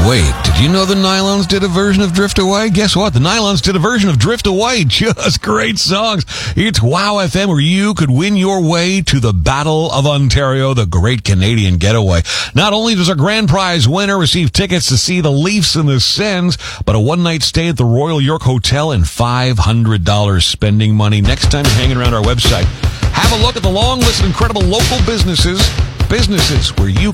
Wait, did you know the Nylons did a version of Drift Away? Guess what? The Nylons did a version of Drift Away. Just great songs. It's Wow FM, where you could win your way to the Battle of Ontario, the Great Canadian Getaway. Not only does our grand prize winner receive tickets to see the Leafs and the Sens, but a one-night stay at the Royal York Hotel and $500 spending money. Next time you're hanging around our website, have a look at the long list of incredible local businesses where you